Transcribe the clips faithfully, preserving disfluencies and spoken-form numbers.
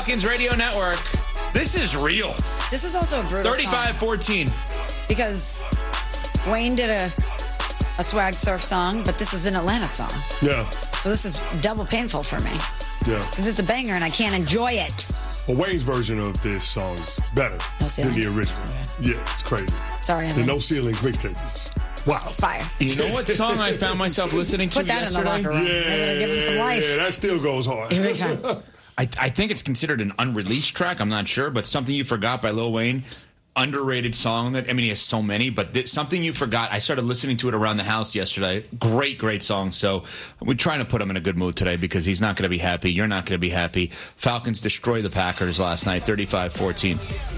Falcons Radio Network. This is real. This is also a brutal thirty-five fourteen. Because Wayne did a, a Swag Surf song, but this is an Atlanta song. Yeah. So this is double painful for me. Yeah. Because it's a banger and I can't enjoy it. Well, Wayne's version of this song is better No than the ceilings. original. Yeah, it's crazy. Sorry, The Emily. No Ceilings mixtape. Wow. Fire. You know what song I found myself listening to Put that in the yesterday? locker room. Yeah, Maybe it'll give him some life. yeah, that still goes hard. Every time. I, I think it's considered an unreleased track. I'm not sure, but Something You Forgot by Lil Wayne. Underrated song. That I mean, he has so many, but th- Something You Forgot. I started listening to it around the house yesterday. Great, great song. So we're trying to put him in a good mood today because he's not going to be happy. You're not going to be happy. Falcons destroy the Packers last night, thirty-five fourteen.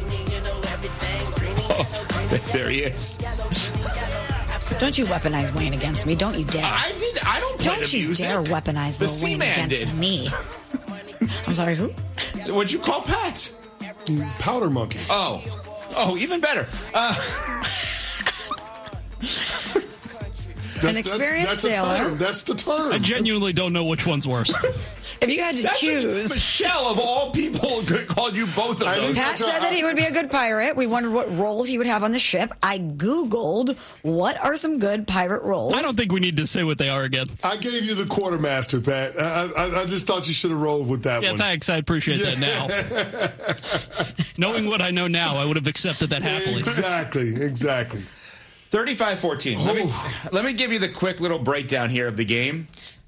Oh, there he is. Don't you weaponize Wayne against me. Don't you dare. I did. I don't play Don't the you music. dare weaponize The Lil Wayne C-Man against did. me. I'm sorry, who? What'd you call Pat? Powder Monkey. Oh. Oh, even better. Uh, An experienced that's, that's sailor. The term. That's the term. I genuinely don't know which one's worse. If you had to that's choose. Michelle, of all people, called you both of I those. think Pat said that he would be a good pirate. We wondered what role he would have on the ship. I Googled what are some good pirate roles. I don't think we need to say what they are again. I gave you the quartermaster, Pat. I, I, I just thought you should have rolled with that Yeah, one. thanks. I appreciate that now. Knowing what I know now, I would have accepted that happily. Exactly, exactly. thirty-five fourteen. Let me, let me give you the quick little breakdown here of the game.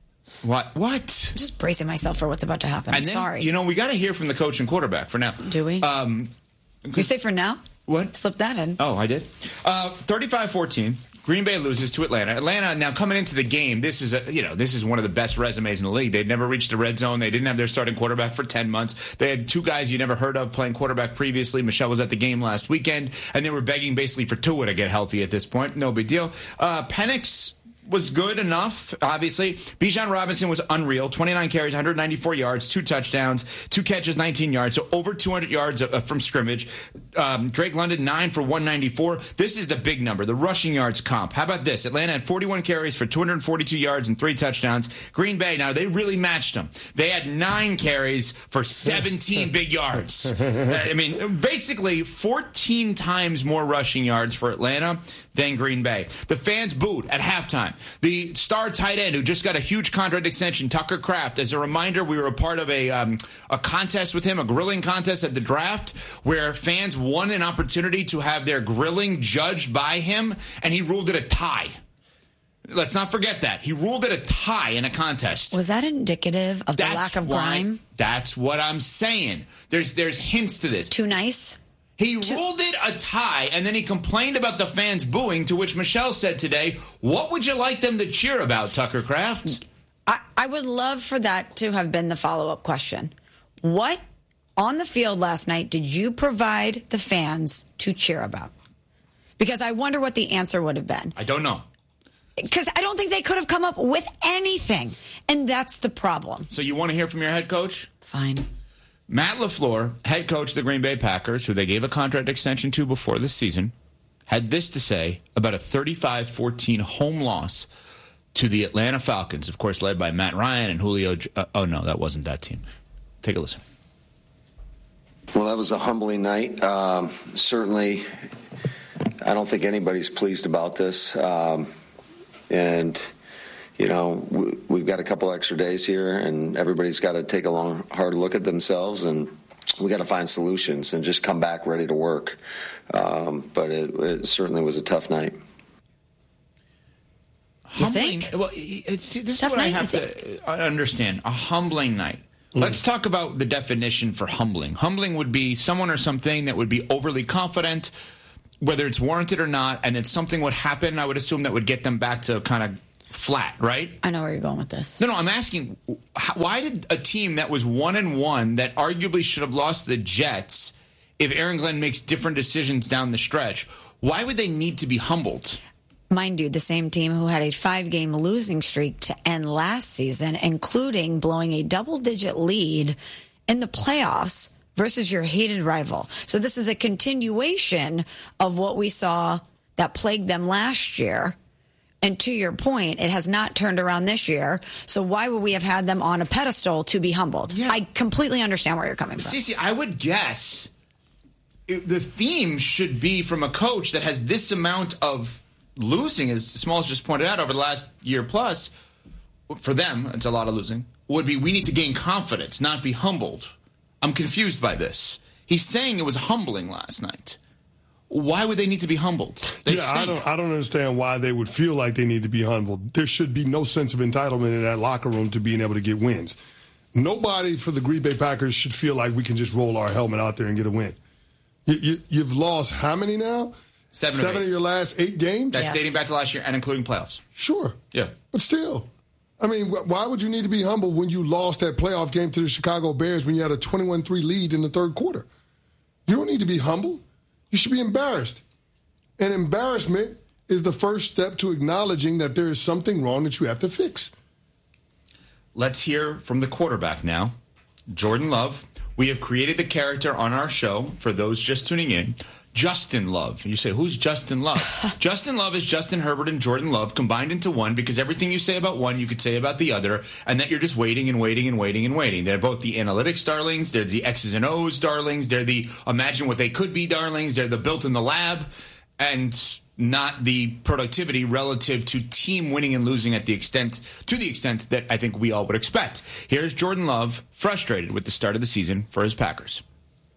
What? What? I'm just bracing myself for what's about to happen. I'm And then, sorry. you know, we got to hear from the coach and quarterback for now. Do we? Um, you say for now? what? Slip that in. Oh, I did. Uh, thirty-five fourteen. Green Bay loses to Atlanta. Atlanta now coming into the game. This is a you know this is one of the best resumes in the league. They'd never reached the red zone. They didn't have their starting quarterback for ten months. They had two guys you never heard of playing quarterback previously. Michelle was at the game last weekend, and they were begging basically for Tua to get healthy at this point. No big deal. Uh, Penix was good enough, obviously. Bijan Robinson was unreal. twenty-nine carries, one hundred ninety-four yards, two touchdowns, two catches, nineteen yards, so over two hundred yards uh, from scrimmage. Um, Drake London, nine for one ninety-four. This is the big number, the rushing yards comp. How about this? Atlanta had forty-one carries for two hundred forty-two yards and three touchdowns. Green Bay, now they really matched them. They had nine carries for seventeen big yards. I mean, basically fourteen times more rushing yards for Atlanta than Green Bay. The fans booed at halftime. The star tight end who just got a huge contract extension, Tucker Kraft. As a reminder, we were a part of a um, a contest with him, a grilling contest at the draft, where fans won an opportunity to have their grilling judged by him, and he ruled it a tie. Let's not forget that. He ruled it a tie in a contest. Was that indicative of the lack of why- grime? That's what I'm saying. There's there's hints to this. Too nice? He ruled it a tie, and then he complained about the fans booing, to which Michelle said today, what would you like them to cheer about, Tucker Kraft? I, I would love for that to have been the follow-up question. What on the field last night did you provide the fans to cheer about? Because I wonder what the answer would have been. I don't know. Because I don't think they could have come up with anything. And that's the problem. So you want to hear from your head coach? Fine. Matt LaFleur, head coach of the Green Bay Packers, who they gave a contract extension to before the season, had this to say about a thirty-five fourteen home loss to the Atlanta Falcons, of course, led by Matt Ryan and Julio. Uh, oh, no, that wasn't that team. Take a listen. Well, that was a humbling night. Um, certainly, I don't think anybody's pleased about this. Um, and, you know, we, we've got a couple extra days here, and everybody's got to take a long, hard look at themselves, and we got to find solutions and just come back ready to work. Um, but it, it certainly was a tough night. You Humbling, think? well, it's, see, this Tough is what I night, have you to understand. A humbling night. Mm. Let's talk about the definition for humbling. Humbling would be someone or something that would be overly confident, whether it's warranted or not, and then something would happen, I would assume, that would get them back to kind of flat, right? I know where you're going with this. No, no, I'm asking, why did a team that was one and one, that arguably should have lost the Jets, if Aaron Glenn makes different decisions down the stretch, why would they need to be humbled? Mind you, the same team who had a five-game losing streak to end last season, including blowing a double-digit lead in the playoffs versus your hated rival. So this is a continuation of what we saw that plagued them last year. And to your point, it has not turned around this year. So why would we have had them on a pedestal to be humbled? Yeah. I completely understand where you're coming from. Cece, I would guess it, the theme should be from a coach that has this amount of losing, as Smalls just pointed out, over the last year plus. For them, it's a lot of losing. Would be we need to gain confidence, not be humbled. I'm confused by this. He's saying it was humbling last night. Why would they need to be humbled? They yeah, stink. I don't. I don't understand why they would feel like they need to be humbled. There should be no sense of entitlement in that locker room to being able to get wins. Nobody for the Green Bay Packers should feel like we can just roll our helmet out there and get a win. You, you, you've lost how many now? Seven, Seven of your last eight games. That's Yes. dating back to last year and including playoffs. Sure. Yeah. But still, I mean, wh- why would you need to be humble when you lost that playoff game to the Chicago Bears when you had a twenty-one three lead in the third quarter? You don't need to be humble. You should be embarrassed. And embarrassment is the first step to acknowledging that there is something wrong that you have to fix. Let's hear from the quarterback now, Jordan Love. We have created the character on our show, for those just tuning in, Justin Love. You say, who's Justin Love? Justin Love is Justin Herbert and Jordan Love combined into one, because everything you say about one, you could say about the other, and that you're just waiting and waiting and waiting and waiting. They're both the analytics darlings. They're the X's and O's darlings. They're the imagine what they could be darlings. They're the built in the lab, and not the productivity relative to team winning and losing at the extent to the extent that I think we all would expect. Here's Jordan Love, frustrated with the start of the season for his Packers.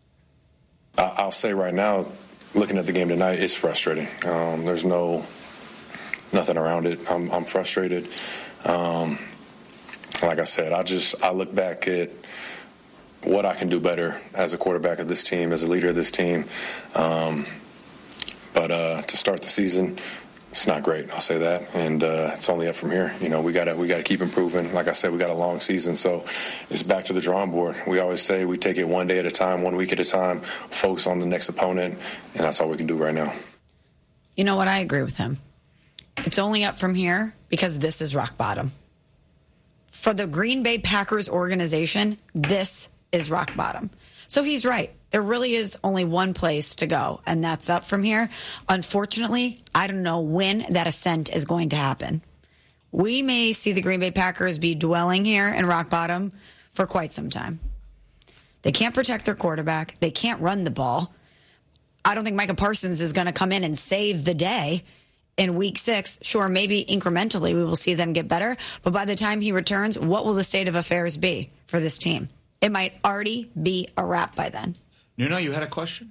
I'll say right now, looking at the game tonight, it's frustrating. Um, there's no nothing around it. I'm, I'm frustrated. Um, like I said, I just I look back at what I can do better as a quarterback of this team, as a leader of this team. Um, but uh, to start the season, it's not great. I'll say that, and uh, it's only up from here. You know, we got to we got to keep improving. Like I said, we got a long season, so it's back to the drawing board. We always say we take it one day at a time, one week at a time, focus on the next opponent, and that's all we can do right now. You know what? I agree with him. It's only up from here because this is rock bottom. For the Green Bay Packers organization, this is rock bottom. So he's right. There really is only one place to go, and that's up from here. Unfortunately, I don't know when that ascent is going to happen. We may see the Green Bay Packers be dwelling here in rock bottom for quite some time. They can't protect their quarterback. They can't run the ball. I don't think Micah Parsons is going to come in and save the day in week six. Sure, maybe incrementally we will see them get better, but by the time he returns, what will the state of affairs be for this team? It might already be a wrap by then. Nuno, you had a question?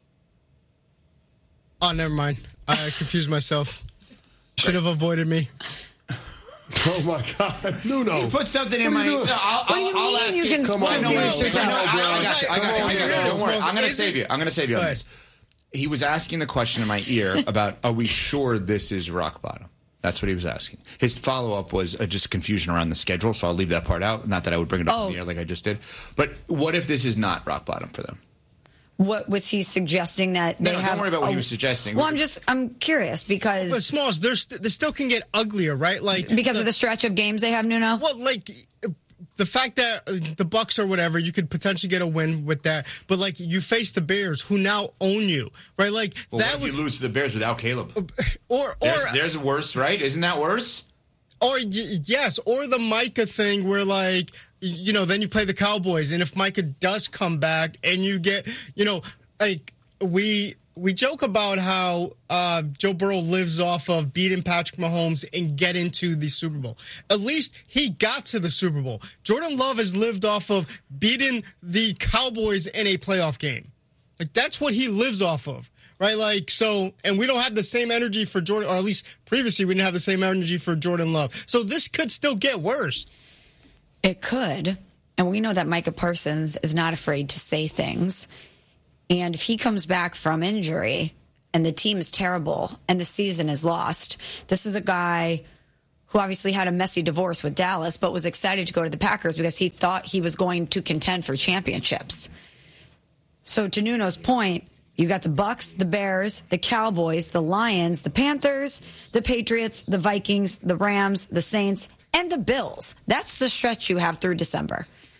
Oh, never mind. I confused myself. Should have avoided me. Oh, my God. Nuno. You put something in What my... are you doing? No, I'll, What do you I'll, I'll mean ask you it. can Come on, confuse bro. yourself? No, I, I got you. I got you. I got you. Don't worry. I'm going to Is save it- you. I'm going to save you on Go this. He was asking the question in my ear about, are we sure this is rock bottom? That's what he was asking. His follow-up was uh, just confusion around the schedule, so I'll leave that part out. Not that I would bring it up Oh. in the air like I just did. But what if this is not rock bottom for them? What was he suggesting that No, they no, have? don't worry about what he oh, was suggesting. Well, I'm just I'm curious But because Smalls, there's they still can get uglier, right? Like because of the stretch of games they have, Nuno. Well, like the fact that uh, the Bucks or whatever, you could potentially get a win with that. But like you face the Bears, who now own you, right? Like Well, that what if would, you lose to the Bears without Caleb? or or There's, there's worse, right? Isn't that worse? or y- yes, or the Micah thing where like you know, then you play the Cowboys, and if Micah does come back, and you get, you know, like we. We joke about how uh, Joe Burrow lives off of beating Patrick Mahomes and get into the Super Bowl. At least he got to the Super Bowl. Jordan Love has lived off of beating the Cowboys in a playoff game. Like, that's what he lives off of, right? Like, so, and we don't have the same energy for Jordan, or at least previously we didn't have the same energy for Jordan Love. So this could still get worse. It could, and we know that Micah Parsons is not afraid to say things. And if he comes back from injury and the team is terrible and the season is lost, this is a guy who obviously had a messy divorce with Dallas, but was excited to go to the Packers because he thought he was going to contend for championships. So to Nuno's point, you got the Bucks, the Bears, the Cowboys, the Lions, the Panthers, the Patriots, the Vikings, the Rams, the Saints, and the Bills. That's the stretch you have through December.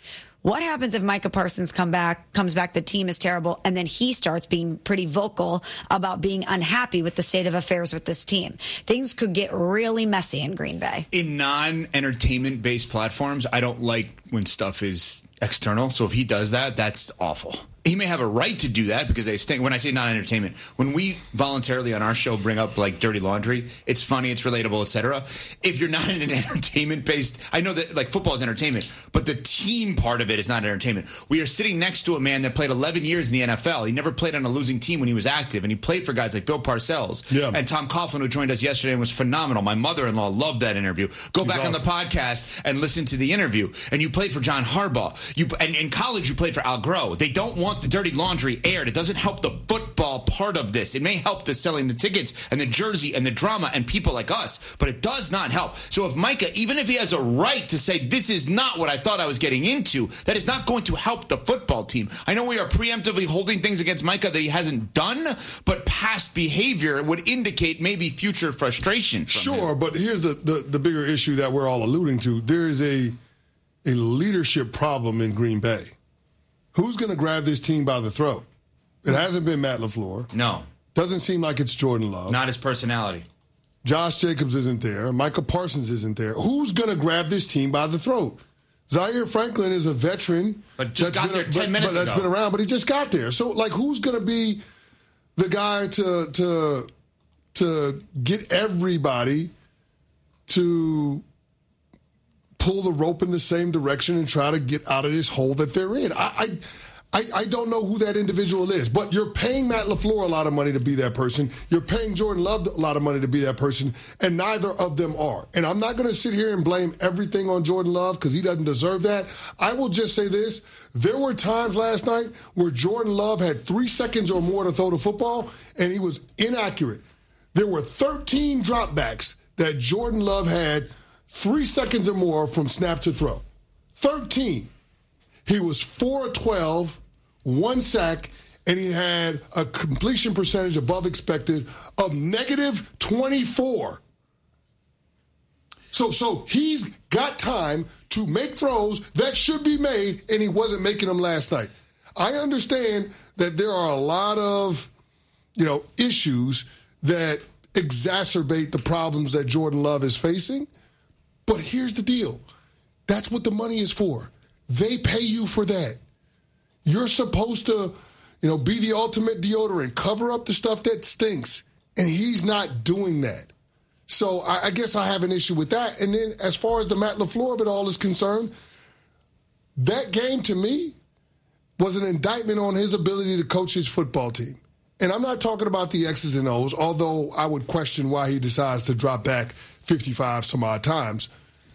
What happens if Micah Parsons come back, comes back, the team is terrible, and then he starts being pretty vocal about being unhappy with the state of affairs with this team? Things could get really messy in Green Bay. In non-entertainment-based platforms, I don't like when stuff is external. So if he does that, that's awful. He may have a right to do that because they stink. When I say non-entertainment, when we voluntarily on our show bring up like dirty laundry, it's funny, it's relatable, et cetera. If you're not in an entertainment-based, I know that like football is entertainment, but the team part of it is not entertainment. We are sitting next to a man that played eleven years in the N F L. He never played on a losing team when he was active, and he played for guys like Bill Parcells yeah. and Tom Coughlin, who joined us yesterday and was phenomenal. My mother-in-law loved that interview. Go He's back awesome. on the podcast and listen to the interview. And you played for John Harbaugh. You and in college you played for Al Groh. They don't want the dirty laundry aired. It doesn't help the football part of this. It may help the selling the tickets and the jersey and the drama and people like us, but it does not help. So if Micah, even if he has a right to say this is not what I thought I was getting into, that is not going to help the football team. I know we are preemptively holding things against Micah that he hasn't done, but past behavior would indicate maybe future frustration from Sure, him. but here's the, the, the bigger issue that we're all alluding to. There is a a leadership problem in Green Bay. Who's going to grab this team by the throat? It hasn't been Matt LaFleur. No. Doesn't seem like it's Jordan Love. Not his personality. Josh Jacobs isn't there. Micah Parsons isn't there. Who's going to grab this team by the throat? Zaire Franklin is a veteran. But just got been, there ten minutes but that's ago. been around, but he just got there. So, like, who's going to be the guy to to to get everybody to pull the rope in the same direction and try to get out of this hole that they're in? I, I, I, I don't know who that individual is, but you're paying Matt LaFleur a lot of money to be that person. You're paying Jordan Love a lot of money to be that person, and neither of them are. And I'm not going to sit here and blame everything on Jordan Love because he doesn't deserve that. I will just say this. There were times last night where Jordan Love had three seconds or more to throw the football, and he was inaccurate. There were thirteen dropbacks that Jordan Love had three seconds or more from snap to throw. thirteen. He was four of twelve, one sack, and he had a completion percentage above expected of negative twenty-four. So, so he's got time to make throws that should be made, and he wasn't making them last night. I understand that there are a lot of, you know, issues that exacerbate the problems that Jordan Love is facing. But here's the deal. That's what the money is for. They pay you for that. You're supposed to, you know, be the ultimate deodorant, cover up the stuff that stinks, and he's not doing that. So I, I guess I have an issue with that. And then as far as the Matt LaFleur of it all is concerned, that game to me was an indictment on his ability to coach his football team. And I'm not talking about the X's and O's, although I would question why he decides to drop back fifty-five some odd times.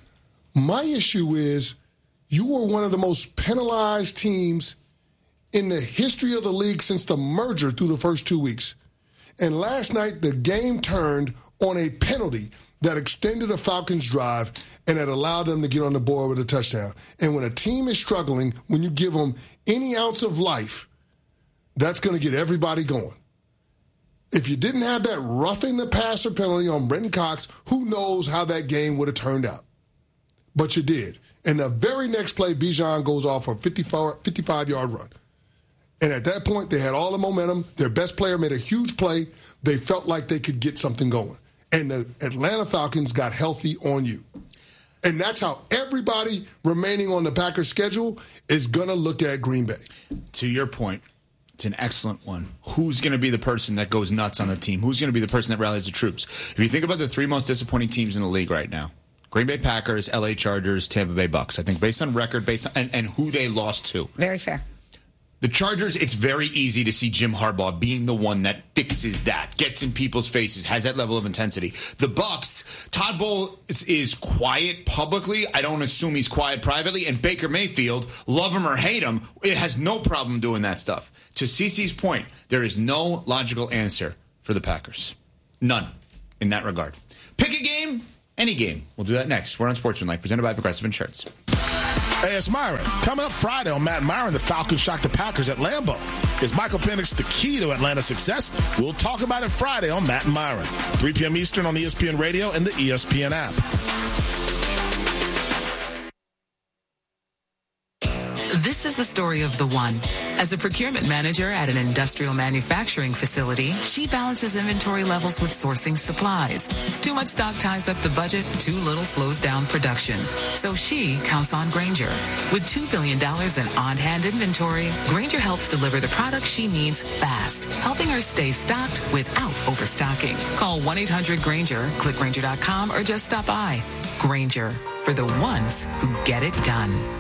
My issue is you were one of the most penalized teams in the history of the league since the merger through the first two weeks. And last night, the game turned on a penalty that extended a Falcons drive and that allowed them to get on the board with a touchdown. And when a team is struggling, when you give them any ounce of life, that's going to get everybody going. If you didn't have that roughing the passer penalty on Brenton Cox, who knows how that game would have turned out. But you did. And the very next play, Bijan goes off for a fifty-five-yard run. And at that point, they had all the momentum. Their best player made a huge play. They felt like they could get something going. And the Atlanta Falcons got healthy on you. And that's how everybody remaining on the Packers schedule is going to look at Green Bay. To your point, it's an excellent one. Who's going to be the person that goes nuts on the team? Who's going to be the person that rallies the troops? If you think about the three most disappointing teams in the league right now, Green Bay Packers, L A Chargers, Tampa Bay Bucks. I think based on record, based on, and, and who they lost to. Very fair. The Chargers, it's very easy to see Jim Harbaugh being the one that fixes that, gets in people's faces, has that level of intensity. The Bucks, Todd Bowles is quiet publicly. I don't assume he's quiet privately. And Baker Mayfield, love him or hate him, it has no problem doing that stuff. To CeCe's point, there is no logical answer for the Packers. None in that regard. Pick a game, any game. We'll do that next. We're on Sportsmanlike, presented by Progressive Insurance. Hey, it's Myron. Coming up Friday on Matt and Myron, the Falcons shocked the Packers at Lambeau. Is Michael Penix the key to Atlanta's success? We'll talk about it Friday on Matt and Myron. three p.m. Eastern on E S P N Radio and the E S P N app. the story of the one. As a procurement manager at an industrial manufacturing facility, she balances inventory levels with sourcing supplies. Too much stock ties up the budget, too little slows down production. So she counts on Grainger. With two billion dollars in on-hand inventory, Grainger helps deliver the products she needs fast, helping her stay stocked without overstocking. Call one eight hundred Grainger, click Grainger dot com, or just stop by. Grainger, for the ones who get it done.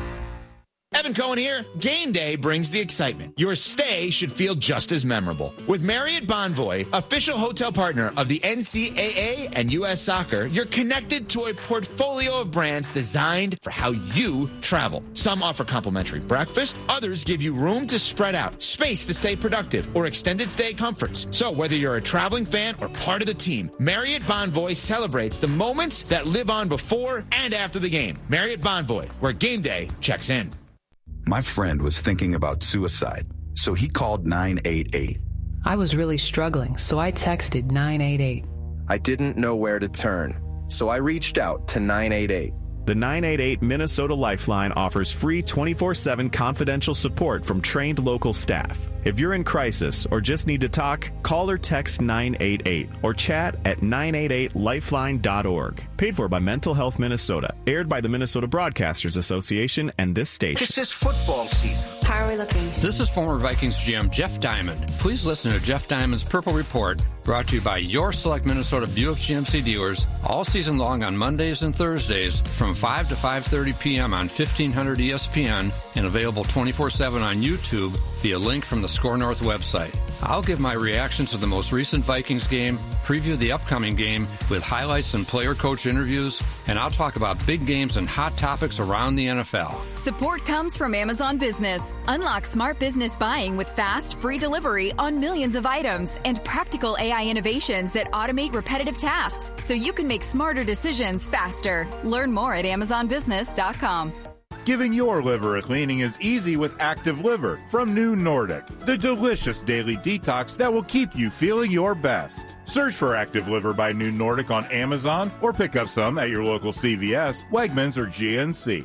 Evan Cohen here. Game day brings the excitement. Your stay should feel just as memorable. With Marriott Bonvoy, official hotel partner of the N C double A and U S Soccer, you're connected to a portfolio of brands designed for how you travel. Some offer complimentary breakfast. Others give you room to spread out, space to stay productive, or extended stay comforts. So whether you're a traveling fan or part of the team, Marriott Bonvoy celebrates the moments that live on before and after the game. Marriott Bonvoy, where game day checks in. My friend was thinking about suicide, so he called nine eight eight. I was really struggling, so I texted nine eight eight. I didn't know where to turn, so I reached out to nine eight eight. The nine eight eight Minnesota Lifeline offers free twenty-four seven confidential support from trained local staff. If you're in crisis or just need to talk, call or text nine eight eight or chat at nine eight eight lifeline dot org. Paid for by Mental Health Minnesota. Aired by the Minnesota Broadcasters Association and this station. This is football season. How are we looking? This is former Vikings G M Jeff Diamond. Please listen to Jeff Diamond's Purple Report, brought to you by your select Minnesota Buick G M C dealers, all season long on Mondays and Thursdays from five to five thirty p.m. on fifteen hundred E S P N and available twenty-four seven on YouTube via link from the Score North website. I'll give my reactions to the most recent Vikings game, preview the upcoming game with highlights and player-coach interviews, and I'll talk about big games and hot topics around the N F L. Support comes from Amazon Business. Unlock smart business buying with fast, free delivery on millions of items and practical A I innovations that automate repetitive tasks so you can make smarter decisions faster. Learn more at amazon business dot com. Giving your liver a cleaning is easy with Active Liver from New Nordic, the delicious daily detox that will keep you feeling your best. Search for Active Liver by New Nordic on Amazon or pick up some at your local C V S, Wegmans, or G N C.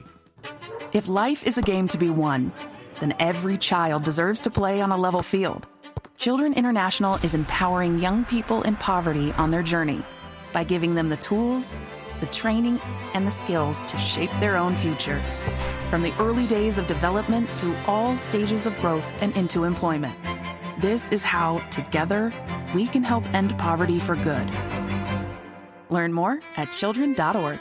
If life is a game to be won, then every child deserves to play on a level field. Children International is empowering young people in poverty on their journey by giving them the tools, the training, and the skills to shape their own futures. From the early days of development through all stages of growth and into employment. This is how, together, we can help end poverty for good. Learn more at children dot org.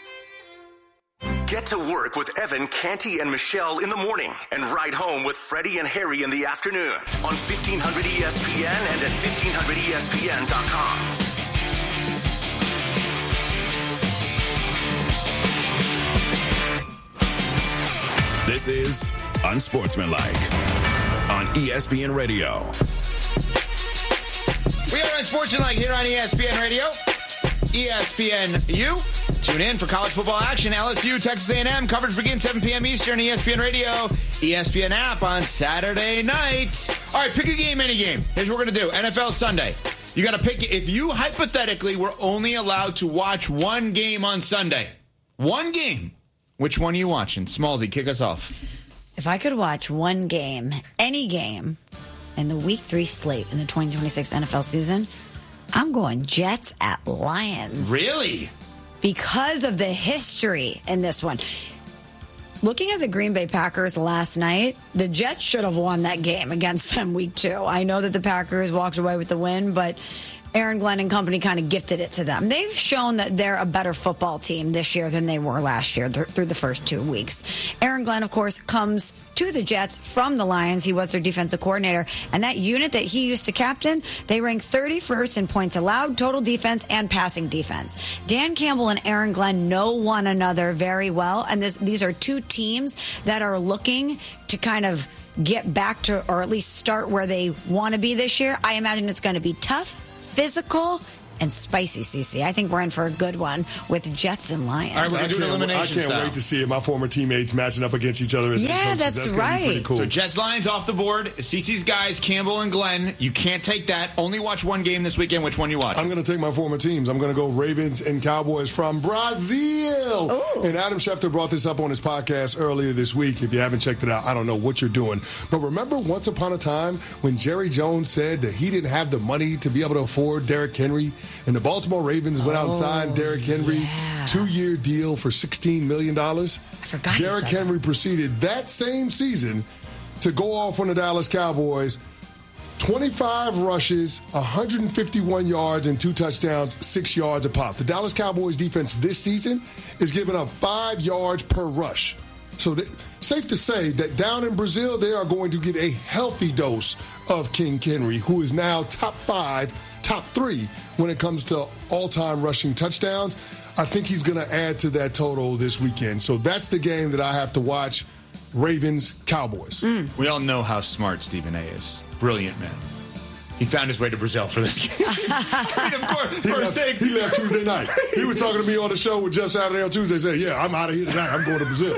Get to work with Evan, Canty, and Michelle in the morning and ride home with Freddie and Harry in the afternoon on fifteen hundred E S P N and at fifteen hundred E S P N dot com. This is Unsportsmanlike on E S P N Radio. We are Unsportsmanlike here on E S P N Radio, E S P N U. Tune in for college football action. L S U, Texas A and M. Coverage begins seven p.m. Eastern, E S P N Radio, E S P N app on Saturday night. All right, pick a game, any game. Here's what we're going to do. N F L Sunday. You got to pick, if you hypothetically were only allowed to watch one game on Sunday, one game, which one are you watching? Smallsy, kick us off. If I could watch one game, any game, in the week three slate in the twenty twenty-six N F L season, I'm going Jets at Lions. Really? Because of the history in this one. Looking at the Green Bay Packers last night, the Jets should have won that game against them week two. I know that the Packers walked away with the win, but Aaron Glenn and company kind of gifted it to them. They've shown that they're a better football team this year than they were last year th- through the first two weeks. Aaron Glenn, of course, comes to the Jets from the Lions. He was their defensive coordinator. And that unit that he used to captain, they ranked thirty-first in points allowed, total defense, and passing defense. Dan Campbell and Aaron Glenn know one another very well. And this, these are two teams that are looking to kind of get back to, or at least start where they want to be this year. I imagine it's going to be tough, physical, and spicy, Cece. I think we're in for a good one with Jets and Lions. All right, we're I going to do an can't, I elimination can't style. wait to see my former teammates matching up against each other. As Yeah, head coaches. that's that's gonna be pretty right. cool. So Jets Lions off the board. Cece's guys, Campbell and Glenn. You can't take that. Only watch one game this weekend. Which one you watch? I'm going to take my former teams. I'm going to go Ravens and Cowboys from Brazil. Ooh. And Adam Schefter brought this up on his podcast earlier this week. If you haven't checked it out, I don't know what you're doing. But remember once upon a time when Jerry Jones said that he didn't have the money to be able to afford Derrick Henry, and the Baltimore Ravens went out and signed Derrick Henry, yeah. two-year deal for sixteen million dollars. I forgot he Derrick said Henry that. proceeded that same season to go off on the Dallas Cowboys. twenty-five rushes, one hundred fifty-one yards, and two touchdowns, six yards a pop. The Dallas Cowboys defense this season is giving up five yards per rush. So th- safe to say that down in Brazil, they are going to get a healthy dose of King Henry, who is now top five, top three when it comes to all-time rushing touchdowns. I think he's going to add to that total this weekend. So that's the game that I have to watch. Ravens, Cowboys. Mm. We all know how smart Stephen A. is. Brilliant man. He found his way to Brazil for this game. I mean, of course, He first left, thing. he left Tuesday night. He was talking to me on the show with Jeff Saturday on Tuesday. Said, "Yeah, I'm out of here tonight. I'm going to Brazil."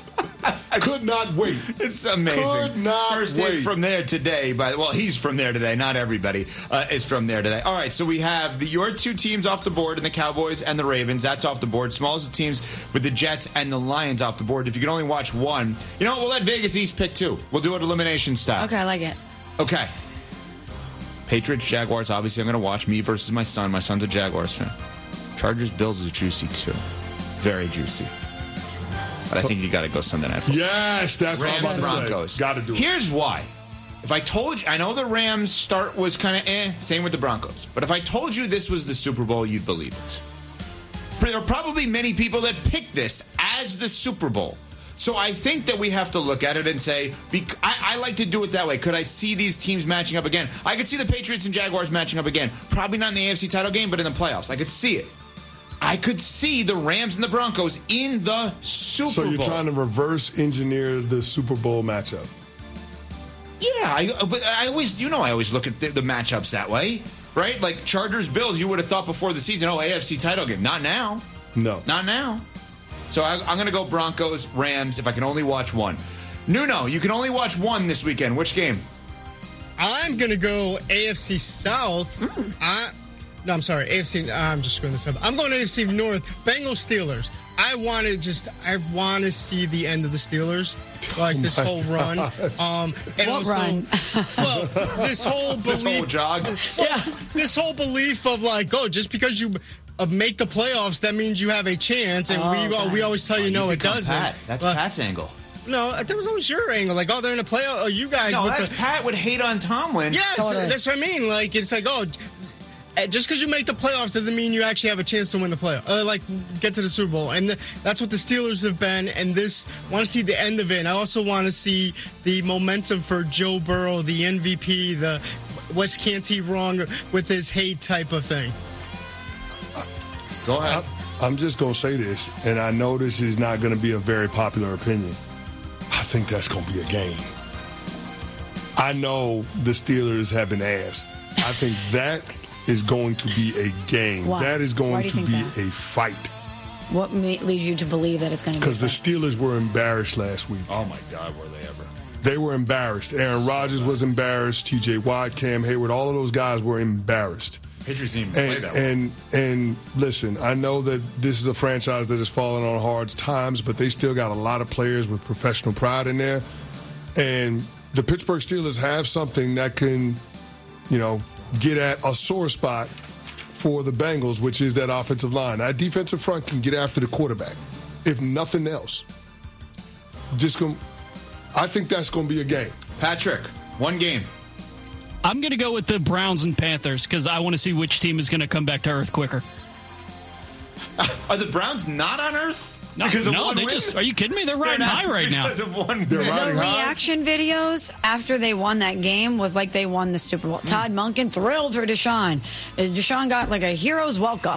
Could not wait. It's amazing. Could not First wait. hit from there today. By well, he's from there today. Not everybody uh, is from there today. All right, so we have the, your two teams off the board, and the Cowboys and the Ravens. That's off the board. Smallest teams with the Jets and the Lions off the board. If you can only watch one, you know what? We'll let Vegas East pick two. We'll do it elimination style. Okay, I like it. Okay. Patriots, Jaguars. Obviously, I'm going to watch me versus my son. My son's a Jaguars fan. Chargers, Bills is juicy too. Very juicy. But I think you got to go Sunday night football. Yes, that's what I'm Rams, about to Broncos. say. Got to do it. Here's why. If I told you, I know the Rams start was kind of eh, same with the Broncos. But if I told you this was the Super Bowl, you'd believe it. There are probably many people that pick this as the Super Bowl. So I think that we have to look at it and say, bec- I, I like to do it that way. Could I see these teams matching up again? I could see the Patriots and Jaguars matching up again. Probably not in the A F C title game, but in the playoffs. I could see it. I could see the Rams and the Broncos in the Super Bowl. So you're trying to reverse engineer the Super Bowl matchup? Yeah, I, but I always, you know, I always look at the, the matchups that way, right? Like Chargers, Bills, you would have thought before the season, oh, A F C title game. Not now. No. Not now. So I, I'm going to go Broncos, Rams, if I can only watch one. Nuno, you can only watch one this weekend. Which game? I'm going to go A F C South. Mm. I, no, I'm sorry. A F C. I'm just going this up. I'm going A F C North. Bengals, Steelers. I want to just. I want to see the end of the Steelers, like Oh this my whole run. Um, and What also, run? well, this whole belief. This whole jog? Well, this whole belief of like, oh, just because you uh, make the playoffs, that means you have a chance, and Oh, we uh, we always tell you, no, it become doesn't. Pat. That's But- Pat's angle. No, that was always your angle. Like, oh, they're in the playoff. Oh, you guys. No, with that's the, Pat would hate on Tomlin. Yes, Totally. that's what I mean. Like, it's like, oh, uh, just because you make the playoffs doesn't mean you actually have a chance to win the playoff. Uh, like, get to the Super Bowl. And th- that's what the Steelers have been. And this, want to see the end of it. And I also want to see the momentum for Joe Burrow, the M V P, the what can't he wrong with his hate type of thing. Go ahead. I, I'm just going to say this, and I know this is not going to be a very popular opinion. I think that's going to be a game. I know the Steelers have been asked. I think that is going to be a game. Why? That is Why going do to you be think that? a fight. What may, leads you to believe that it's going to be? Because the Steelers were embarrassed last week. Oh, my God, were they ever. They were embarrassed. Aaron Rodgers was embarrassed. T J Watt, Cam Hayward, all of those guys were embarrassed. Patriots didn't even play And, that well. and and listen, I know that this is a franchise that has fallen on hard times, but they still got a lot of players with professional pride in there. And the Pittsburgh Steelers have something that can, you know, get at a sore spot for the Bengals, which is that offensive line. That defensive front can get after the quarterback, if nothing else. Just going, I think that's going to be a game. Patrick, one game. I'm going to go with the Browns and Panthers because I want to see which team is going to come back to earth quicker. Are the Browns not on Earth? No, because of no, one they win? just. Are you kidding me? They're riding They're not high right now. Because of one They're win. riding The high. reaction videos after they won that game was like they won the Super Bowl. Todd Monken thrilled for Deshaun. Uh, Deshaun got like a hero's welcome.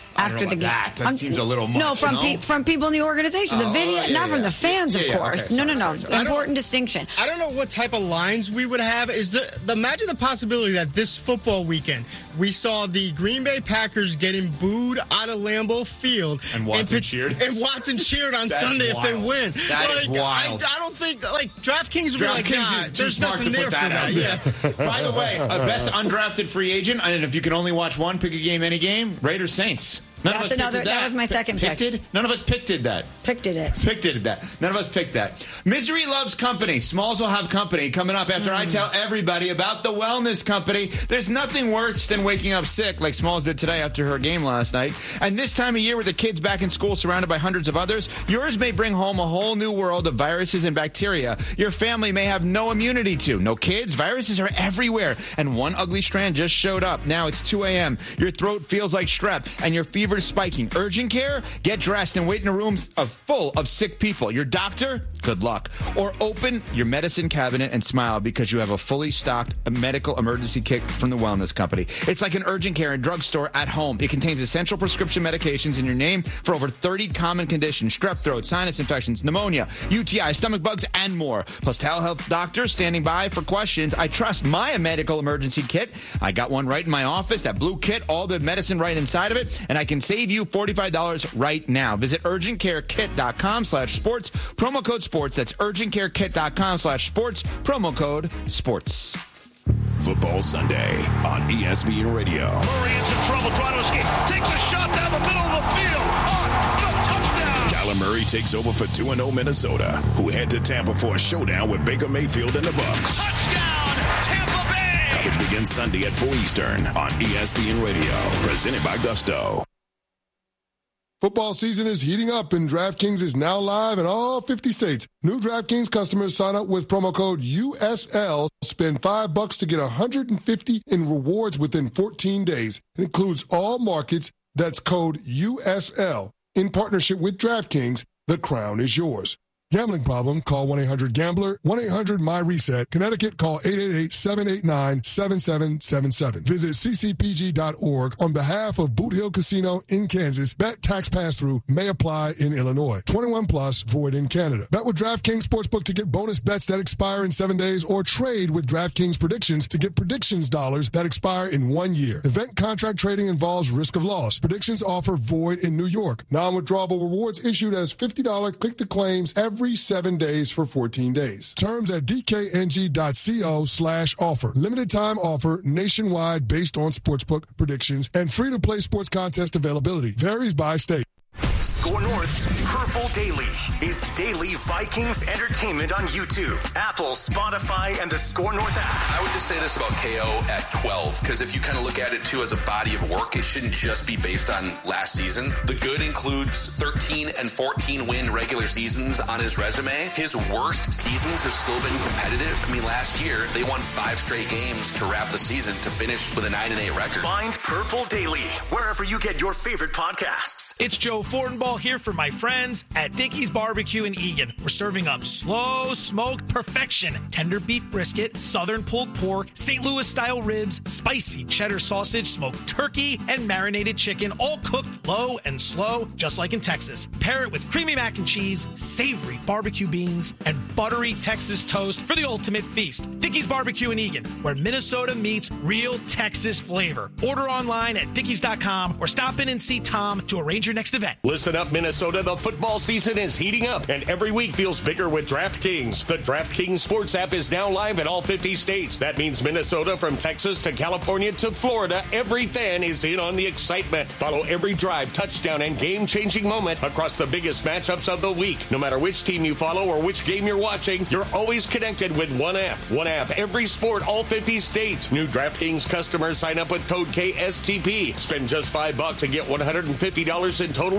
I don't after know the about game. That, that I'm- seems a little much. No, from no? pe- from people in the organization. The Oh, video, yeah, not from yeah. the fans, Yeah, of yeah, course. okay, no, no, sorry, no. sorry, sorry. Important distinction. I don't know what type of lines we would have. Is the, the imagine the possibility that this football weekend we saw the Green Bay Packers getting booed out of Lambeau Field, And Watson Pit- cheered? and Watson cheered on That's Sunday if they wild. win. That like, is wild. I, I don't think like DraftKings would be like, DraftKings nah, is too there's smart nothing to there put that for out that. there. Yeah. By the way, a best undrafted free agent, and if you can only watch one, pick a game, any game, Raiders Saints. None That's of us another- picked that that was my second pick. Picked? None of us picked that. Picked it. Picked it that. None of us picked that. Misery loves company. Smalls will have company coming up after mm. I tell everybody about the Wellness Company. There's nothing worse than waking up sick like Smalls did today after her game last night. And this time of year with the kids back in school surrounded by hundreds of others, yours may bring home a whole new world of viruses and bacteria your family may have no immunity to. No kids, viruses are everywhere. And one ugly strand just showed up. Now it's two a.m. Your throat feels like strep and your fever is spiking. Urgent care? Get dressed and wait in a room of full of sick people. Your doctor? Good luck. Or open your medicine cabinet and smile because you have a fully stocked medical emergency kit from the Wellness Company. It's like an urgent care and drugstore at home. It contains essential prescription medications in your name for over thirty common conditions: strep throat, sinus infections, pneumonia, U T I, stomach bugs, and more. Plus telehealth doctors standing by for questions. I trust my medical emergency kit. I got one right in my office, that blue kit, all the medicine right inside of it, and I can save you forty-five dollars right now. Visit urgentcarekit.com slash sports, promo code sports. That's urgentcarekit.com slash sports, promo code sports. Football Sunday on E S P N Radio. Murray in some trouble trying to escape. Takes a shot down the middle of the field. Caught. The touchdown. Kyler Murray takes over for two and oh Minnesota, who head to Tampa for a showdown with Baker Mayfield and the Bucs. Touchdown, Tampa Bay. Coverage begins Sunday at four Eastern on E S P N Radio. Presented by Gusto. Football season is heating up, and DraftKings is now live in all fifty states. New DraftKings customers sign up with promo code U S L. Spend five bucks to get one hundred fifty in rewards within fourteen days. It includes all markets. That's code U S L. In partnership with DraftKings, the crown is yours. Gambling problem? Call one eight hundred gambler, one eight hundred M Y reset. Connecticut, call eight eight eight, seven eight nine, seven seven seven seven. Visit c c p g dot org on behalf of Boot Hill Casino in Kansas. Bet tax pass-through may apply in Illinois. twenty-one plus, void in Canada. Bet with DraftKings Sportsbook to get bonus bets that expire in seven days, or trade with DraftKings Predictions to get predictions dollars that expire in one year. Event contract trading involves risk of loss. Predictions offer void in New York. Non-withdrawable rewards issued as fifty dollars click to claims every Every seven days for fourteen days. Terms at dkng.co slash offer. Limited time offer nationwide based on sportsbook predictions and free to play sports contest availability. Varies by state. Score North's Purple Daily is daily Vikings entertainment on YouTube, Apple, Spotify, and the Score North app. I would just say this about K O at twelve, because if you kind of look at it too as a body of work, it shouldn't just be based on last season. The good includes thirteen and fourteen win regular seasons on his resume. His worst seasons have still been competitive. I mean, last year they won five straight games to wrap the season to finish with a nine and eight record. Find Purple Daily wherever you get your favorite podcasts. It's Joe Fortenbaugh here for my friends at Dickey's Barbecue in Eagan. We're serving up slow smoked perfection, tender beef brisket, southern pulled pork, Saint Louis style ribs, spicy cheddar sausage, smoked turkey, and marinated chicken, all cooked low and slow, just like in Texas. Pair it with creamy mac and cheese, savory barbecue beans, and buttery Texas toast for the ultimate feast. Dickey's Barbecue in Eagan, where Minnesota meets real Texas flavor. Order online at dickeys dot com or stop in and see Tom to arrange your next event. Listen up, Minnesota. The football season is heating up, and every week feels bigger with DraftKings. The DraftKings Sports app is now live in all fifty states. That means Minnesota, from Texas to California to Florida, every fan is in on the excitement. Follow every drive, touchdown, and game-changing moment across the biggest matchups of the week. No matter which team you follow or which game you're watching, you're always connected with one app. One app, every sport, all fifty states. New DraftKings customers sign up with code K S T P. Spend just five bucks to get one hundred fifty dollars in total rewards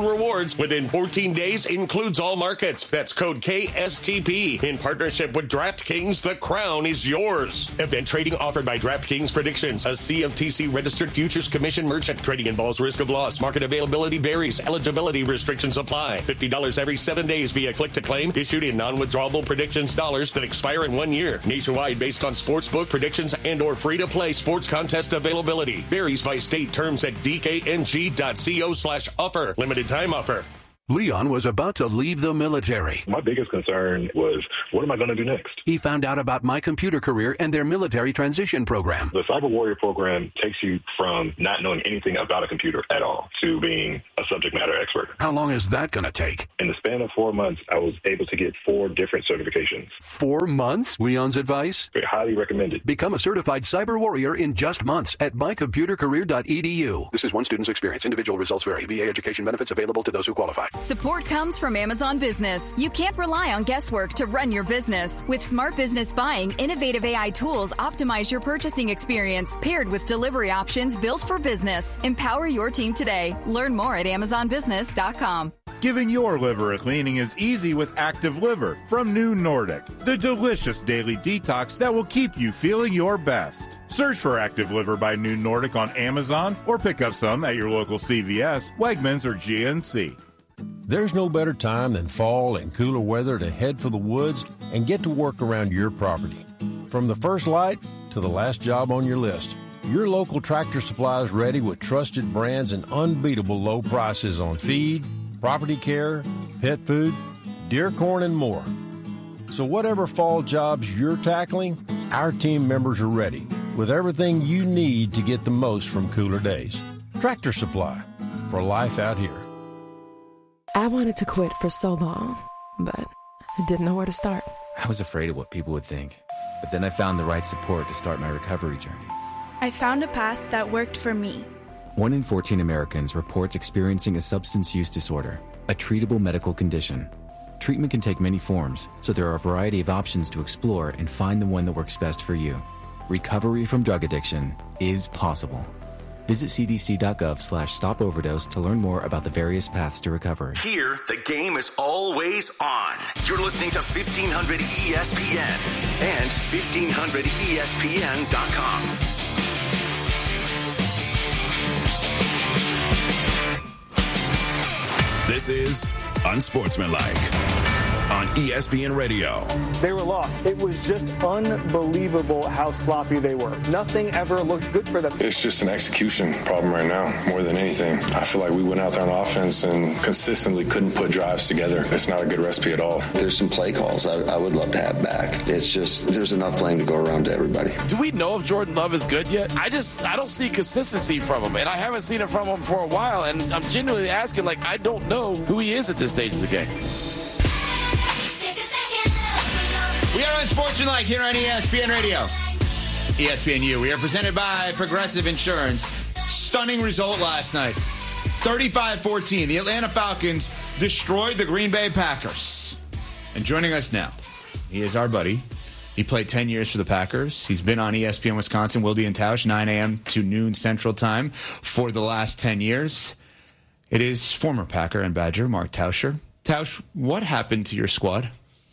rewards within fourteen days includes all markets. That's code K S T P. In partnership with DraftKings, the crown is yours. Event trading offered by DraftKings Predictions, a C F T C registered futures commission merchant. Trading involves risk of loss. Market availability varies. Eligibility restrictions apply. fifty dollars every seven days via click to claim. Issued in non-withdrawable predictions dollars that expire in one year. Nationwide based on sportsbook predictions and or free-to-play sports contest availability. Varies by state. Terms at d k n g dot co slash offer. Limited time offer. Leon was about to leave the military. My biggest concern was, what am I going to do next? He found out about My Computer Career and their military transition program. The Cyber Warrior program takes you from not knowing anything about a computer at all to being a subject matter expert. How long is that going to take? In the span of four months, I was able to get four different certifications. Four months? Leon's advice? Very highly recommended. Become a certified Cyber Warrior in just months at my computer career dot e d u. This is one student's experience. Individual results vary. V A education benefits available to those who qualify. Support comes from Amazon Business. You can't rely on guesswork to run your business. With Smart Business Buying, innovative A I tools optimize your purchasing experience, paired with delivery options built for business. Empower your team today. Learn more at amazon business dot com. Giving your liver a cleaning is easy with Active Liver from New Nordic, the delicious daily detox that will keep you feeling your best. Search for Active Liver by New Nordic on Amazon or pick up some at your local C V S, Wegmans, or G N C. There's no better time than fall and cooler weather to head for the woods and get to work around your property. From the first light to the last job on your list, your local Tractor Supply is ready with trusted brands and unbeatable low prices on feed, property care, pet food, deer corn, and more. So whatever fall jobs you're tackling, our team members are ready with everything you need to get the most from cooler days. Tractor Supply, for life out here. I wanted to quit for so long, but I didn't know where to start. I was afraid of what people would think, but then I found the right support to start my recovery journey. I found a path that worked for me. One in fourteen Americans reports experiencing a substance use disorder, a treatable medical condition. Treatment can take many forms, so there are a variety of options to explore and find the one that works best for you. Recovery from drug addiction is possible. Visit c d c dot gov slash stop overdose to learn more about the various paths to recovery. Here, the game is always on. You're listening to fifteen hundred E S P N and fifteen hundred E S P N dot com. This is Unsportsmanlike on E S P N Radio. They were lost. It was just unbelievable how sloppy they were. Nothing ever looked good for them. It's just an execution problem right now, more than anything. I feel like we went out there on offense and consistently couldn't put drives together. It's not a good recipe at all. There's some play calls I, I would love to have back. It's just, there's enough blame to go around to everybody. Do we know if Jordan Love is good yet? I just, I don't see consistency from him, and I haven't seen it from him for a while, and I'm genuinely asking, like, I don't know who he is at this stage of the game. We are Unsportsmanlike here on E S P N Radio. E S P N U. We are presented by Progressive Insurance. Stunning result last night. thirty-five fourteen. The Atlanta Falcons destroyed the Green Bay Packers. And joining us now, he is our buddy. He played ten years for the Packers. He's been on E S P N Wisconsin, Wilde and Tausch, nine a.m. to noon Central Time for the last ten years. It is former Packer and Badger, Mark Tauscher. Tausch, what happened to your squad?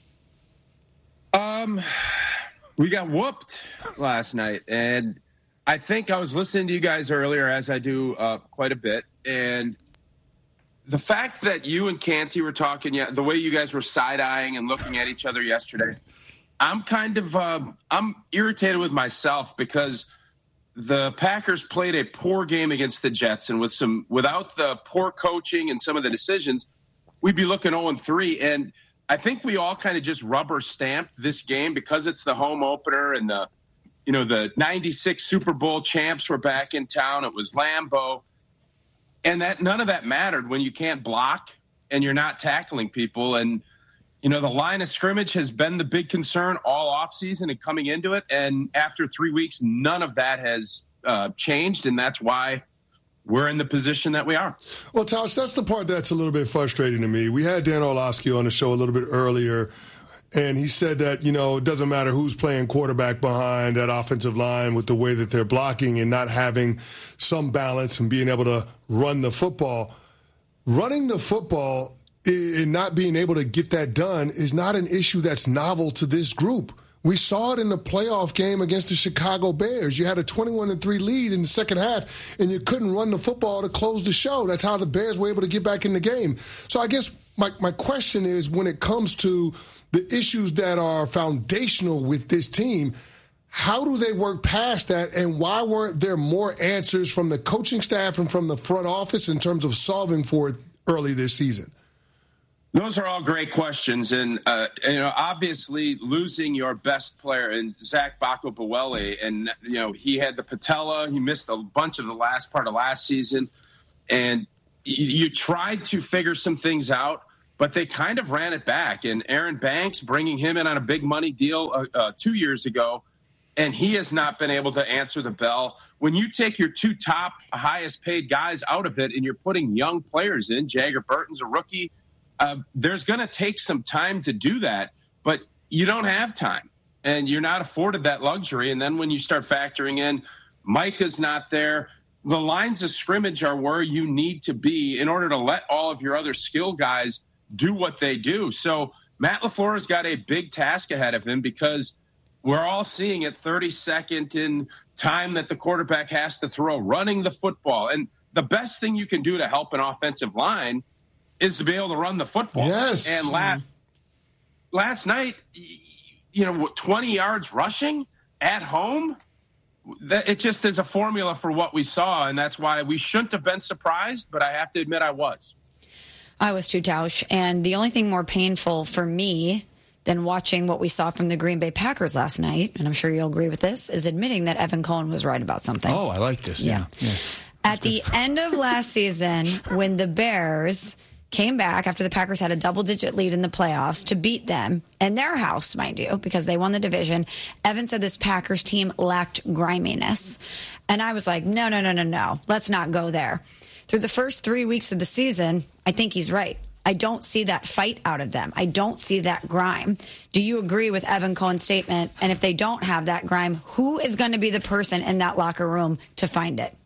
Um, we got whooped last night, and I think I was listening to you guys earlier, as I do uh, quite a bit, and the fact that you and Canty were talking, yeah, the way you guys were side-eyeing and looking at each other yesterday, I'm kind of uh, I'm irritated with myself because the Packers played a poor game against the Jets, and with some without the poor coaching and some of the decisions, we'd be looking oh and three, and I think we all kind of just rubber stamped this game because it's the home opener and the, you know, the ninety-six Super Bowl champs were back in town. It was Lambeau. And that none of that mattered when you can't block and you're not tackling people. And, you know, the line of scrimmage has been the big concern all offseason and coming into it. And after three weeks, none of that has uh, changed. And that's why we're in the position that we are. Well, Tausch, that's the part that's a little bit frustrating to me. We had Dan Orlovsky on the show a little bit earlier, and he said that, you know, it doesn't matter who's playing quarterback behind that offensive line with the way that they're blocking and not having some balance and being able to run the football. running the football and not being able to get that done is not an issue that's novel to this group. We saw it in the playoff game against the Chicago Bears. You had a twenty-one to three lead in the second half, and you couldn't run the football to close the show. That's how the Bears were able to get back in the game. So I guess my, my question is, when it comes to the issues that are foundational with this team, how do they work past that, and why weren't there more answers from the coaching staff and from the front office in terms of solving for it early this season? Those are all great questions, and uh, you know, obviously losing your best player in Zach Bakobawele, and you know he had the patella, he missed a bunch of the last part of last season, and you, you tried to figure some things out, but they kind of ran it back. And Aaron Banks, bringing him in on a big money deal uh, uh, two years ago, and he has not been able to answer the bell. When you take your two top highest paid guys out of it, and you're putting young players in, Jagger Burton's a rookie. Uh, there's going to take some time to do that, but you don't have time, and you're not afforded that luxury. And then when you start factoring in Micah's not there, the lines of scrimmage are where you need to be in order to let all of your other skill guys do what they do. So Matt LaFleur has got a big task ahead of him, because we're all seeing it thirty-second in time that the quarterback has to throw, running the football. And the best thing you can do to help an offensive line is to be able to run the football. Yes. And last, last night, you know, twenty yards rushing at home, that, it just is a formula for what we saw, and that's why we shouldn't have been surprised, but I have to admit I was. I was too, Tausch. And the only thing more painful for me than watching what we saw from the Green Bay Packers last night, and I'm sure you'll agree with this, is admitting that Evan Cohen was right about something. Oh, I like this. Yeah. yeah. yeah. At the end of last season, when the Bears came back after the Packers had a double-digit lead in the playoffs to beat them in their house, mind you, because they won the division, Evan said this Packers team lacked griminess. And I was like, no, no, no, no, no. Let's not go there. Through the first three weeks of the season, I think he's right. I don't see that fight out of them. I don't see that grime. Do you agree with Evan Cohen's statement? And if they don't have that grime, who is going to be the person in that locker room to find it?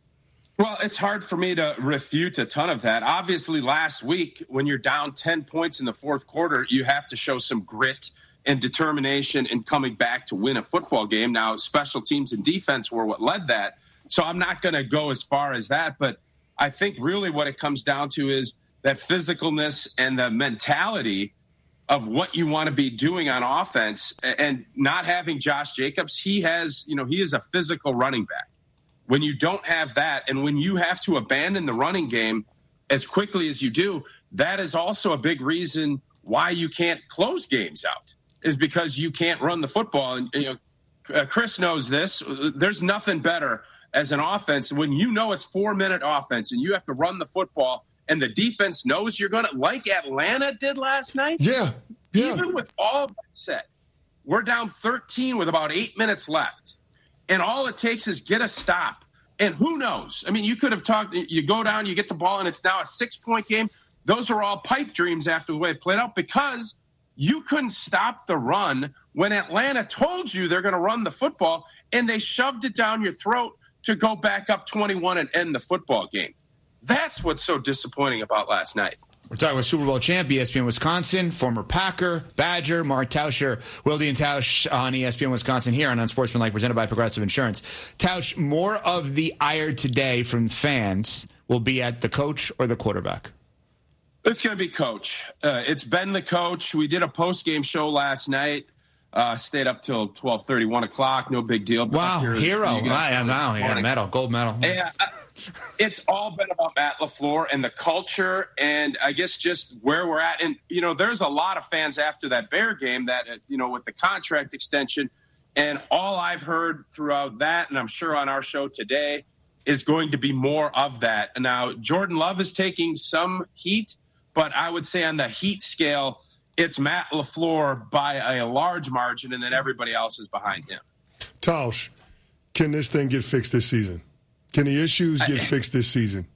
Well, it's hard for me to refute a ton of that. Obviously, last week, when you're down ten points in the fourth quarter, you have to show some grit and determination in coming back to win a football game. Now, special teams and defense were what led that. So I'm not going to go as far as that. But I think really what it comes down to is that physicalness and the mentality of what you want to be doing on offense, and not having Josh Jacobs. He has, you know, he is a physical running back. When you don't have that, and when you have to abandon the running game as quickly as you do, that is also a big reason why you can't close games out, is because you can't run the football. And, you know, uh, Chris knows this. There's nothing better as an offense when you know it's four-minute offense and you have to run the football, and the defense knows you're going to, like Atlanta did last night. Yeah, yeah. Even with all that said, we're down thirteen with about eight minutes left. And all it takes is get a stop. And who knows? I mean, you could have talked, you go down, you get the ball, and it's now a six-point game. Those are all pipe dreams after the way it played out, because you couldn't stop the run when Atlanta told you they're going to run the football, and they shoved it down your throat to go back up twenty-one and end the football game. That's what's so disappointing about last night. We're talking with Super Bowl champ, E S P N Wisconsin, former Packer, Badger, Mark Tauscher, Wilde and Tausch on E S P N Wisconsin here on Unsportsmanlike, presented by Progressive Insurance. Tausch, more of the ire today from fans will be at the coach or the quarterback? It's going to be coach. Uh, it's been the coach. We did a post-game show last night. Uh, stayed up till twelve thirty, one o'clock. No big deal. Wow, hero. I am now. Yeah, medal, gold medal. Yeah, it's all been about Matt LaFleur and the culture, and I guess just where we're at. And, you know, there's a lot of fans after that Bear game that, you know, with the contract extension, and all I've heard throughout that, and I'm sure on our show today, is going to be more of that. Now, Jordan Love is taking some heat, but I would say on the heat scale, it's Matt LaFleur by a large margin, and then everybody else is behind him. Tausch, can this thing get fixed this season? Can the issues get fixed this season?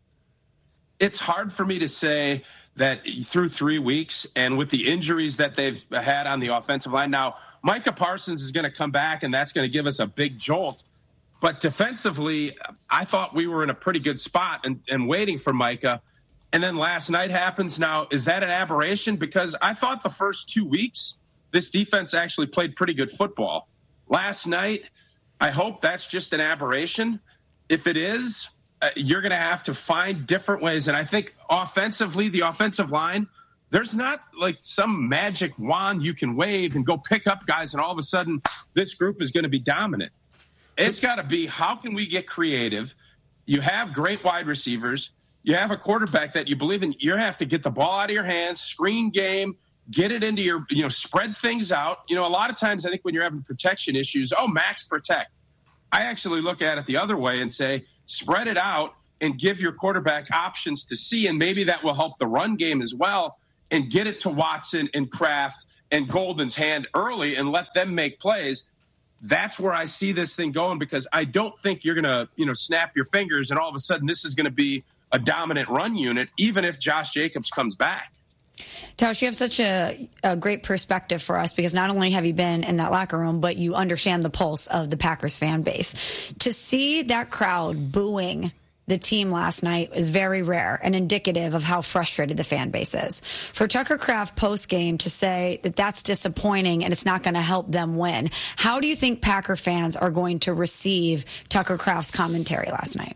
It's hard for me to say that through three weeks and with the injuries that they've had on the offensive line. Now, Micah Parsons is going to come back, and that's going to give us a big jolt. But defensively, I thought we were in a pretty good spot and, and waiting for Micah. And then last night happens. Now, is that an aberration? Because I thought the first two weeks, this defense actually played pretty good football. Last night, I hope that's just an aberration. If it is, uh, you're going to have to find different ways. And I think offensively, the offensive line, there's not like some magic wand you can wave and go pick up guys and all of a sudden this group is going to be dominant. It's got to be, how can we get creative? You have great wide receivers. You have a quarterback that you believe in. You have to get the ball out of your hands, screen game, get it into your, you know, spread things out. You know, a lot of times I think when you're having protection issues, oh, max protect. I actually look at it the other way and say, spread it out and give your quarterback options to see, and maybe that will help the run game as well, and get it to Watson and Kraft and Golden's hand early and let them make plays. That's where I see this thing going, because I don't think you're going to, you know, snap your fingers and all of a sudden this is going to be a dominant run unit, even if Josh Jacobs comes back. Tausch, you have such a, a great perspective for us, because not only have you been in that locker room, but you understand the pulse of the Packers fan base. To see that crowd booing the team last night is very rare and indicative of how frustrated the fan base is. For Tucker Kraft post-game to say that that's disappointing and it's not going to help them win, how do you think Packer fans are going to receive Tucker Kraft's commentary last night?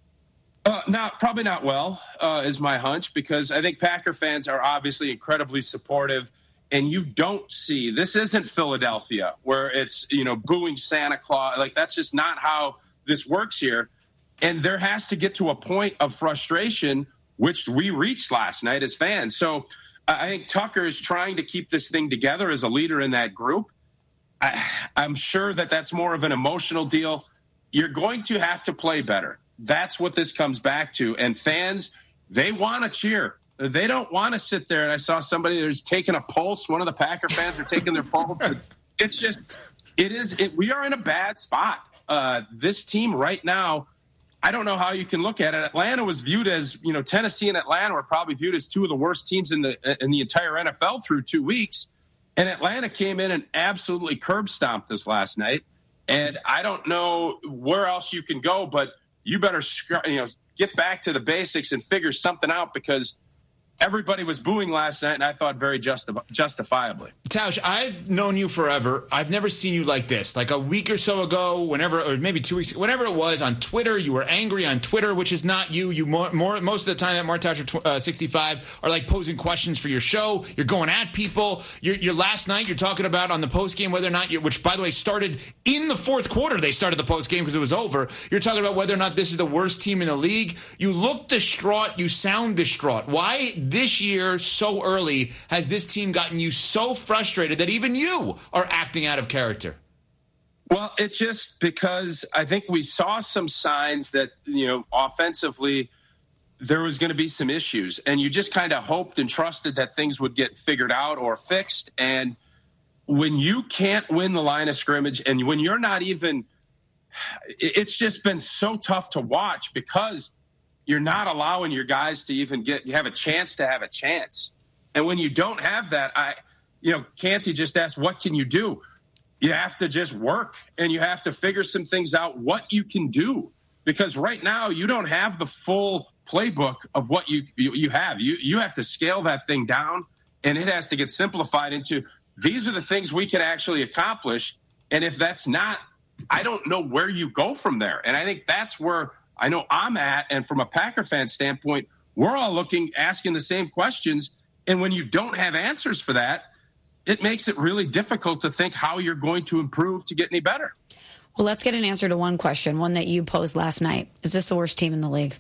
Uh, not probably not well, uh, is my hunch, because I think Packer fans are obviously incredibly supportive, and you don't see, this isn't Philadelphia where it's, you know, booing Santa Claus. Like, that's just not how this works here. And there has to get to a point of frustration, which we reached last night as fans. So I think Tucker is trying to keep this thing together as a leader in that group. I, I'm sure that that's more of an emotional deal. You're going to have to play better. That's what this comes back to. And fans, they want to cheer. They don't want to sit there. And I saw somebody who's taking a pulse. One of the Packer fans are taking their pulse. It's just, it is, it, we are in a bad spot. Uh, this team right now, I don't know how you can look at it. Atlanta was viewed as, you know, Tennessee and Atlanta were probably viewed as two of the worst teams in the in the entire N F L through two weeks. And Atlanta came in and absolutely curb stomped us last night. And I don't know where else you can go, but you better, you know, get back to the basics and figure something out, because everybody was booing last night, and I thought very justi- justifiably. Tausch, I've known you forever. I've never seen you like this. Like a week or so ago, whenever, or maybe two weeks ago, whenever it was, on Twitter, you were angry on Twitter, which is not you. You more, more most of the time at Mark Tauscher uh, sixty-five are like posing questions for your show. You're going at people. You're, you're last night, you're talking about on the post game whether or not you, which by the way started in the fourth quarter. They started the post game because it was over. You're talking about whether or not this is the worst team in the league. You look distraught. You sound distraught. Why this year so early has this team gotten you so frustrated that even you are acting out of character? Well, it's just because I think we saw some signs that, you know, offensively there was going to be some issues, and you just kind of hoped and trusted that things would get figured out or fixed. And when you can't win the line of scrimmage, and when you're not even, it's just been so tough to watch, because you're not allowing your guys to even get, you have a chance to have a chance. And when you don't have that, I, you know, Canty just asked, what can you do? You have to just work, and you have to figure some things out, what you can do. Because right now you don't have the full playbook of what you, you, you have. You, you have to scale that thing down, and it has to get simplified into, these are the things we can actually accomplish. And if that's not, I don't know where you go from there. And I think that's where I know I'm at. And from a Packer fan standpoint, we're all looking, asking the same questions. And when you don't have answers for that, it makes it really difficult to think how you're going to improve to get any better. Well, let's get an answer to one question, one that you posed last night. Is this the worst team in the league?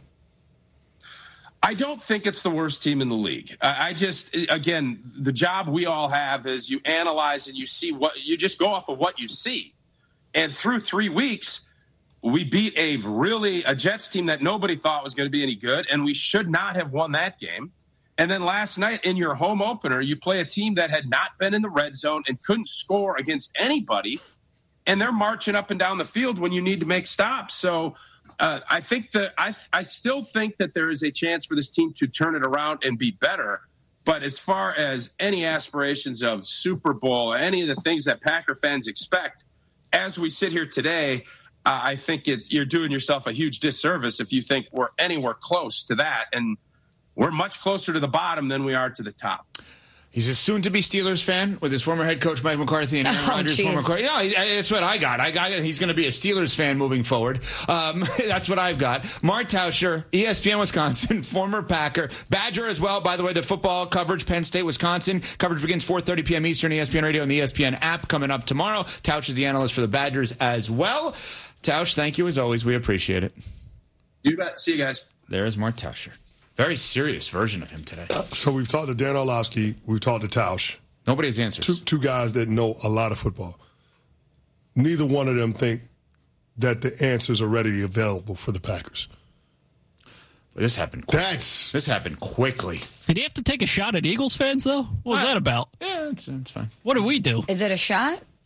I don't think it's the worst team in the league. I just, again, the job we all have is you analyze and you see what, you just go off of what you see. And through three weeks, we beat a really, a Jets team that nobody thought was going to be any good, and we should not have won that game. And then last night in your home opener, you play a team that had not been in the red zone and couldn't score against anybody, and they're marching up and down the field when you need to make stops. So uh, I think that I, I still think that there is a chance for this team to turn it around and be better. But as far as any aspirations of Super Bowl, any of the things that Packer fans expect, as we sit here today, uh, I think it's, you're doing yourself a huge disservice if you think we're anywhere close to that. And we're much closer to the bottom than we are to the top. He's a soon-to-be Steelers fan with his former head coach Mike McCarthy and Aaron Oh, Rodgers. geez. Former coach. Yeah, that's what I got. I got. He's going to be a Steelers fan moving forward. Um, that's what I've got. Mark Tauscher, E S P N Wisconsin, former Packer, Badger as well. By the way, the football coverage, Penn State, Wisconsin coverage begins four thirty p.m. Eastern. E S P N Radio and the E S P N app coming up tomorrow. Tausch is the analyst for the Badgers as well. Tausch, thank you as always. We appreciate it. You bet. See you guys. There's Mark Tauscher. Very serious version of him today. Uh, so we've talked to Dan Orlovsky. We've talked to Tausch. Nobody has answers. Two, two guys that know a lot of football. Neither one of them think that the answers are readily available for the Packers. This happened quickly. That's This happened quickly. Did he have to take a shot at Eagles fans, though? What was Uh, that about? Yeah, it's, it's fine. What did we do? Is it a shot?